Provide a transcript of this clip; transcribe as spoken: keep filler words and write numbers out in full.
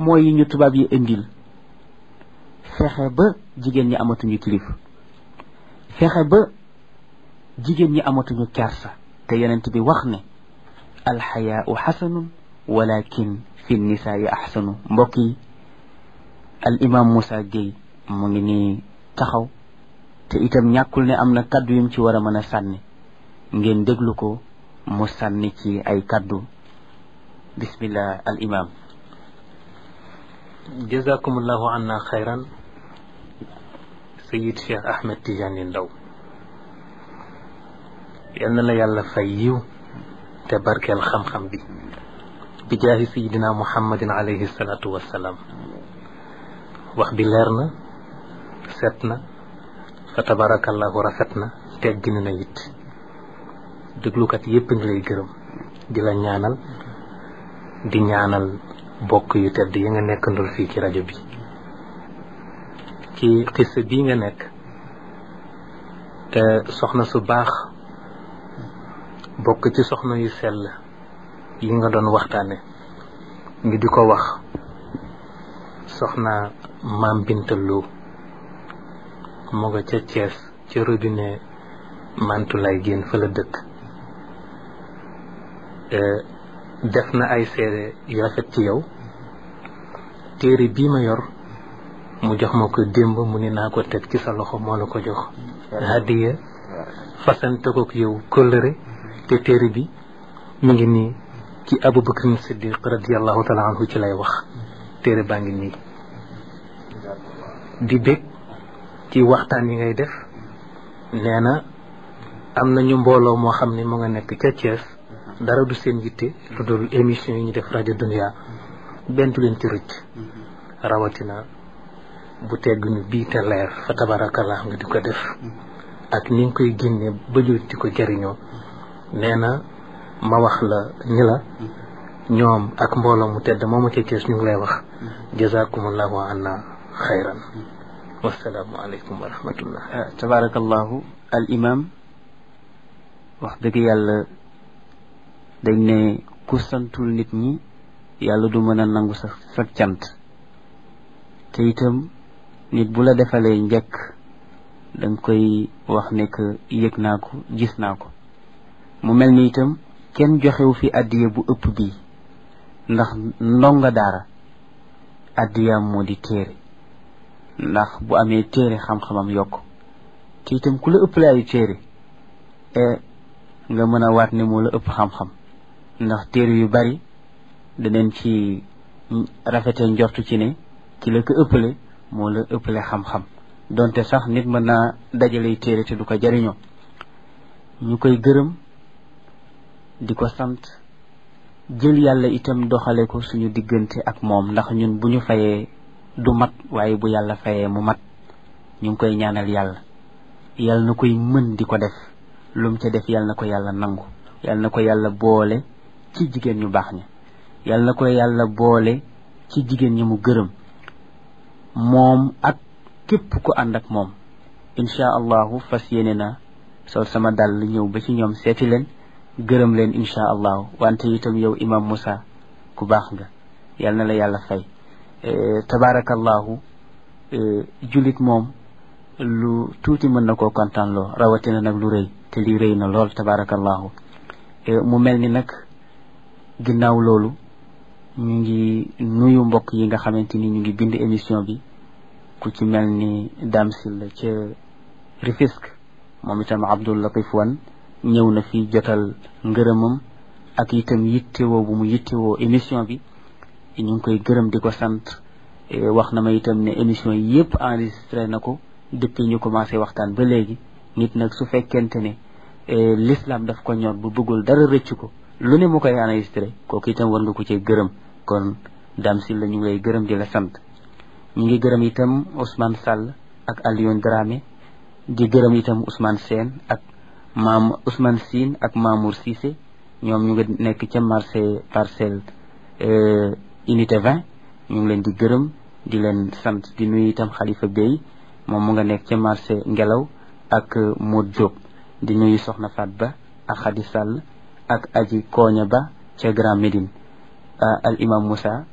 mooy yi ñu tubaab yi indil fexe ba jigéen ñi amatuñu kilifa fexe ba jigéen ñi amatuñu kersa te yonent bi wax ne alxayaau xasanun walakin fi nisaai axsanu. mbokk yi al imam Moussa Gueye mu ngi nii taxaw te itam ñàkkul ne am na kaddu yum ci war a mën a sànni ngeen déglu ko mu sànni ci ay kaddu. bismillah al imam. jazakumullahu anna xayran sayid Cheikh Ahmed Tidiane Ndao yal na la yàlla fay yiw te barkeel xam-xam bi bi jaahi sayidina muhammadin alayhi salatu wassalaam. wax bi leer na set na fa tabarakallahu rafet na teggin na it déglukat yépp ngi lay gërëm di la ñaanal di ñaanal bokk yu tedd yi nga nekkandul fii ci rajo bi. ci xissa bii nga nekk te soxna su baax bokk ci soxna yu sell yi nga doon waxtaane ngi di ko wax soxna Maam Binta Lo moo nga ca Thiès ca robinet Mantulay génn fa la dëkk. def na ay seede yu rafet ci yow. téere bii ma yor mu jox ma ko démb mu ni naa ko teg ci sa loxo moo la ko jox hadiya fasante ko yow kóllëre te téere bi mu ngi nii ci Abubakar Siddiq radiallahu taala anhu ci lay wax. téere baa ngi nii di bég ci waxtaan yi ngay def. nee na am nañu mbooloo moo xam ne mu nga nekk ca Thiès dara du seen yitte lu dul émission yi ñu def rajo Dunia benn du leen ci rëcc rawatina bu tegg ñu bii te leer fa tabarakallah nga di ko def ak ni nga koy génnee ba ñu di ko jariñoo. nee na ma wax la ni la ñoom ak mbooloo mu tedd moomu ca Thiès ñu ngi lay wax jazakumullahu anna xayran wassalaamu aleykum wa rahmatullah. tabarakallahu al imam wax dëgg yàlla dañ ne ku santul nit ñi yàlla du mën a nangu sa sa cant te itam nit bu la defalee njëkk danga koy wax ne que yëg naa ko gis naa ko. mu mel ni itam kenn joxewu fi addiya bu ëpp bii ndax ndonga daara addiyaam moo di téere ndax bu amee téere xam-xamam yokk te itam ku la ëppale ay téere e nga mën a waat ne moo la ëpp xam-xam ndax téere yu bari daneen ci rafete njortu ci ne ki la ko ëppale moo la ëppale xam-xam donte sax nit mën naa dajalay téere te du ko jariñoo. ñu koy gërëm di ko sant jël yàlla itam doxale ko suñu diggante ak moom ndax ñun bu ñu fayee du mat waaye bu yàlla fayee mu mat. ñu ngi koy ñaanal yàlla yàlla na koy mën di ko def lum ca def yàlla na ko yàlla nangu yàlla na ko yàlla boole ci jigéen ñu baax ña yàlla na ko yàlla boole ci jigéen ñi mu gërëm moom ak képp ku ànd ak moom. incha allahu fas yéene na sol sama dal ñëw ba ci ñoom seeti leen gërëm leen incha allahu wante itam yow imam Moussa ku baax nga yàlla na la yàlla fay. tabarakallahu julit moom lu tuuti mën na koo kontaan loo rawatina nag lu rëy te li rëy na lool tabarakallahu. mu mel ni nag ginnaaw loolu ñu ngi nuyu mbokk yi nga xamante ni ñu ngi bind émission bi ku ci mel ni Dame Sylla ca Rufisque moom itam Abdoul Latif Wan ñëw na fi jotal ngërëmam ak itam yittewoo bu mu yittewoo émission bi ñu ngi koy gërëm di ko sant. wax na ma itam ne émission yi yëpp enregistré na ko depuis ñu commencé waxtaan ba léegi. nit nag su fekkente ne l'islam daf ko ñor bu bëggul dara rëcc ko lu ne mu koy enregistré kooku itam war nga ko cee gërëm. kon Dame Sylla ñu ngi lay gërëm di la sant. ñu ngi gërëm itam Ousmane Sall ak Alioune Dramé di gërëm itam Ousmane Sène ak maam Ousmane Sine ak Mamour Cissé ñoom ñu ngi nekk ca marché parcelle unité vingt ñu ngi leen di gërëm di leen sant di nuyu itam Khalifa Bey moom mu nga nekk ca marché Ngelaw ak Modou Diop di nuyu Soxna Fat Ba ak Khady Sall ak Aji Koña Ba ca Grand Médine. al imam Moussa